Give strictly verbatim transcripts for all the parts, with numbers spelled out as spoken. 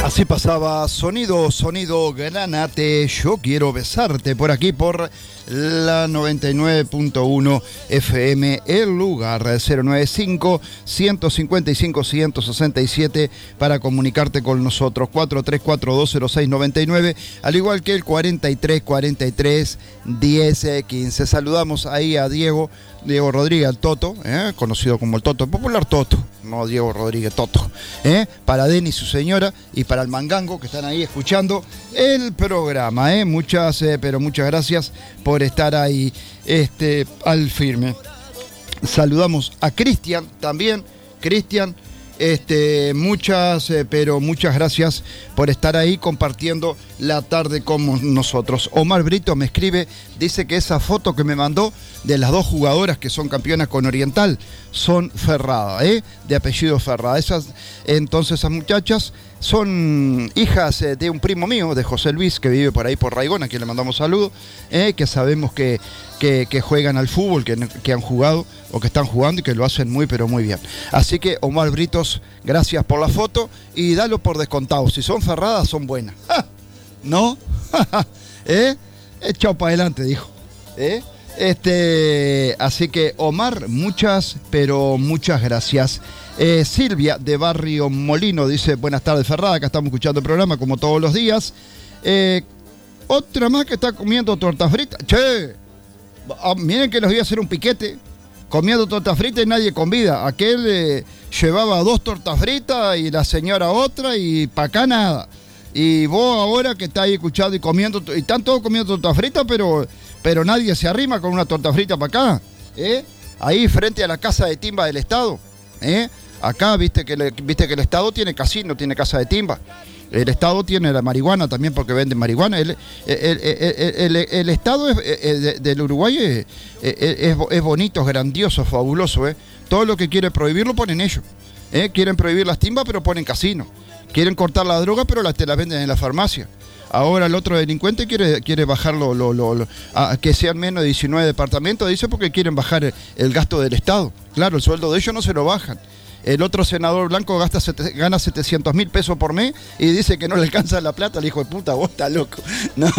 Así pasaba Sonido, Sonido Granate, Yo Quiero Besarte, por aquí por la noventa y nueve punto uno F M, el lugar cero noventa y cinco, ciento cincuenta y cinco, ciento sesenta y siete para comunicarte con nosotros, cuatro tres cuatro dos cero seis nueve nueve, al igual que el cuarenta y tres, cuarenta y tres, diez, quince. Saludamos ahí a Diego, Diego Rodríguez, el Toto, ¿eh? conocido como el Toto, el popular Toto, no Diego Rodríguez, Toto, ¿eh? para Denny, su señora, y para el Mangango, que están ahí escuchando el programa. ¿eh? Muchas, eh, pero muchas gracias por estar ahí este, al firme. Saludamos a Cristian también, Cristian, este, muchas, eh, pero muchas gracias por estar ahí compartiendo la tarde con nosotros. Omar Brito me escribe, dice que esa foto que me mandó de las dos jugadoras que son campeonas con Oriental son Ferrada, ¿eh? de apellido Ferrada. Esas, entonces esas muchachas son hijas eh, de un primo mío, de José Luis, que vive por ahí por Raigón, a quien le mandamos saludos, eh, que sabemos que, que, que juegan al fútbol, que, que han jugado o que están jugando y que lo hacen muy pero muy bien. Así que Omar Britos, gracias por la foto y dalo por descontado. Si son Ferradas, son buenas. ¡Ja! ¿No? ¿Eh? Echado para adelante, dijo. ¿Eh? Este, así que Omar, muchas, pero muchas gracias. Eh, Silvia de Barrio Molino dice, buenas tardes Ferrada, acá estamos escuchando el programa como todos los días. Eh, otra más que está comiendo torta frita. Che, ah, miren que les voy a hacer un piquete. Comiendo torta frita y nadie convida. Aquel eh, llevaba dos tortas fritas y la señora otra y para acá nada. Y vos ahora que estás ahí escuchando y comiendo, y están todos comiendo torta frita, pero, pero nadie se arrima con una torta frita para acá. ¿eh? Ahí frente a la casa de timba del Estado. ¿eh? Acá viste que, le, viste que el Estado tiene casino, tiene casa de timba. El Estado tiene la marihuana también porque venden marihuana. El, el, el, el, el, el Estado es, el, del Uruguay es, es, es bonito, es grandioso, es fabuloso. ¿eh? Todo lo que quiere prohibir lo ponen ellos. ¿eh? Quieren prohibir las timbas pero ponen casino. Quieren cortar la droga pero las, te la venden en la farmacia. Ahora el otro delincuente quiere, quiere bajarlo lo, lo, lo, a que sean menos de diecinueve departamentos, dice porque quieren bajar el, el gasto del Estado. Claro, el sueldo de ellos no se lo bajan. El otro senador blanco gasta sete, gana setecientos mil pesos por mes y dice que no le alcanza la plata. El hijo de puta, vos estás loco. No.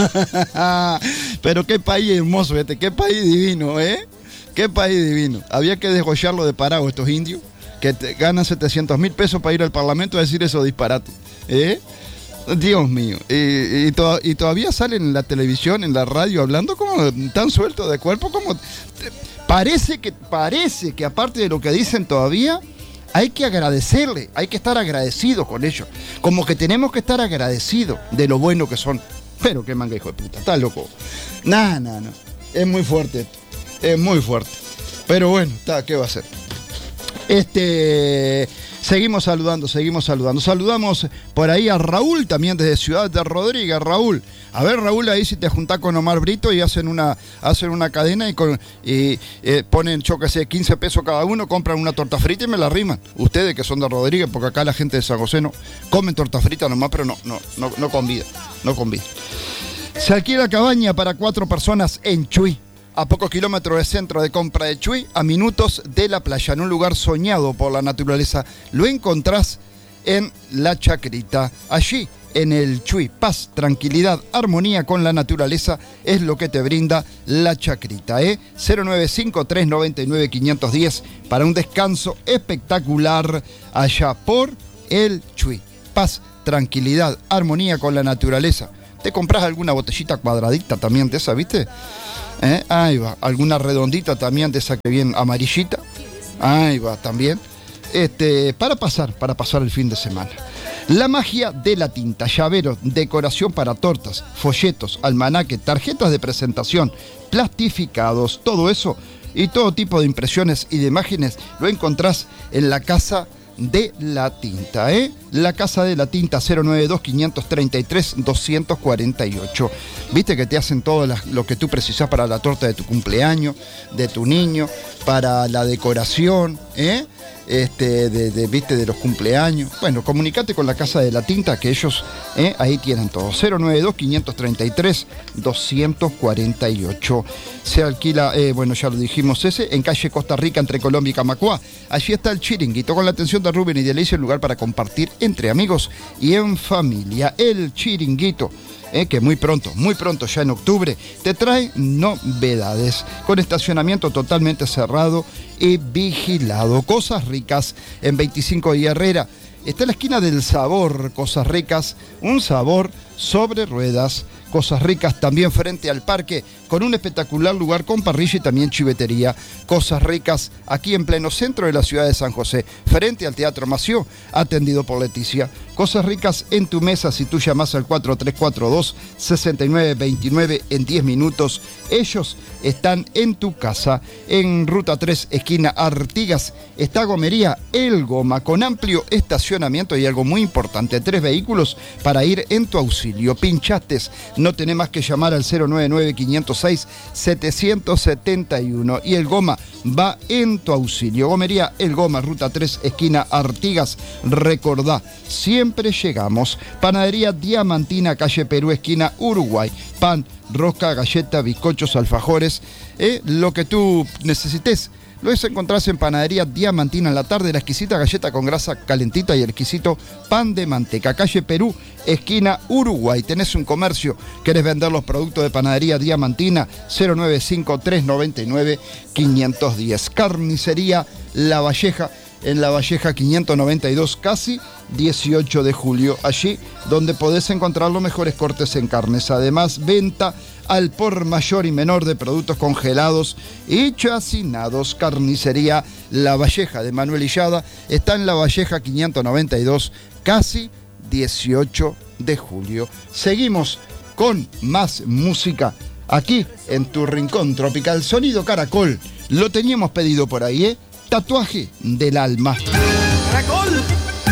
Pero qué país hermoso este, qué país divino, ¿eh? Qué país divino. Había que desgollarlo de parado estos indios que te, ganan setecientos mil pesos para ir al Parlamento a decir esos disparates. ¿eh? Dios mío. Y, y, to, y todavía salen en la televisión, en la radio, hablando como tan sueltos de cuerpo, como... Parece que, parece que aparte de lo que dicen todavía... Hay que agradecerle, hay que estar agradecidos con ellos. Como que tenemos que estar agradecidos de lo bueno que son. Pero qué manga hijo de puta, está loco. No, no, no. Es muy fuerte esto. Es muy fuerte. Pero bueno, está, ¿qué va a hacer? Este... Seguimos saludando, seguimos saludando. Saludamos por ahí a Raúl, también desde Ciudad de Rodríguez. Raúl, a ver Raúl, ahí si te juntás con Omar Brito y hacen una, hacen una cadena y, con, y eh, ponen, yo que sé, quince pesos cada uno, compran una torta frita y me la riman. Ustedes que son de Rodríguez, porque acá la gente de San José no comen torta frita nomás, pero no, no, no, no convida, no convida. Se alquila cabaña para cuatro personas en Chuy. A pocos kilómetros del centro de compra de Chuy, a minutos de la playa, en un lugar soñado por la naturaleza. Lo encontrás en La Chacrita. Allí, en el Chuy, paz, tranquilidad, armonía con la naturaleza es lo que te brinda La Chacrita. ¿eh? cero nueve cinco, tres nueve nueve, cinco uno cero para un descanso espectacular allá por el Chuy. Paz, tranquilidad, armonía con la naturaleza. ¿Te compras alguna botellita cuadradita también de esa, viste? ¿Eh? Ahí va, alguna redondita también de esa que viene amarillita. Ahí va, también. Este, para pasar, para pasar el fin de semana. La magia de la tinta, llaveros, decoración para tortas, folletos, almanaque, tarjetas de presentación, plastificados, todo eso y todo tipo de impresiones y de imágenes lo encontrás en la Casa de la Tinta, ¿eh? La Casa de la Tinta, cero nueve dos, quinientos treinta y tres, doscientos cuarenta y ocho. Viste que te hacen todo la, lo que tú precisás para la torta de tu cumpleaños, de tu niño, para la decoración, ¿eh? Este, de, de, viste, de los cumpleaños. Bueno, comunicate con la Casa de la Tinta, que ellos eh, ahí tienen todo. cero nueve dos, quinientos treinta y tres, doscientos cuarenta y ocho. Se alquila, eh, bueno, ya lo dijimos ese, en calle Costa Rica, entre Colombia y Camacuá. Allí está el Chiringuito, con la atención de Rubén y de Alicia, un lugar para compartir entre amigos y en familia. El Chiringuito, eh, que muy pronto, muy pronto, ya en octubre, te trae novedades, con estacionamiento totalmente cerrado y vigilado. Cosas Ricas en veinticinco y Herrera. Está en la esquina del sabor, Cosas Ricas, un sabor sobre ruedas. Cosas Ricas también frente al parque, con un espectacular lugar con parrilla y también chivetería. Cosas Ricas aquí en pleno centro de la ciudad de San José, frente al Teatro Mació, atendido por Leticia. Cosas Ricas en tu mesa si tú llamas al cuatro tres cuatro dos, seis nueve dos nueve en diez minutos. Ellos están en tu casa. En Ruta tres, esquina Artigas, está Gomería El Goma, con amplio estacionamiento y algo muy importante, tres vehículos para ir en tu auxilio. Pinchaste, no tenés más que llamar al cero nueve nueve, quinientos seis, setecientos setenta y uno y El Goma va en tu auxilio. Gomería El Goma, Ruta tres, esquina Artigas. Recordá, siempre llegamos. Panadería Diamantina, calle Perú, esquina Uruguay. Pan, rosca, galleta, bizcochos, alfajores, eh, lo que tú necesites. Lo encontrás en Panadería Diamantina en la tarde, la exquisita galleta con grasa calentita y el exquisito pan de manteca. Calle Perú, esquina Uruguay. Tenés un comercio, querés vender los productos de Panadería Diamantina, cero nueve cinco tres nueve nueve cinco uno cero. Carnicería La Valleja, en La Valleja quinientos noventa y dos, casi dieciocho de julio, allí donde podés encontrar los mejores cortes en carnes. Además, venta al por mayor y menor de productos congelados y chacinados. Carnicería La Valleja de Manuel Illada está en La Valleja quinientos noventa y dos, casi dieciocho de julio. Seguimos con más música aquí en tu rincón tropical. Sonido Caracol, lo teníamos pedido por ahí, ¿eh? Tatuaje del alma. Caracol.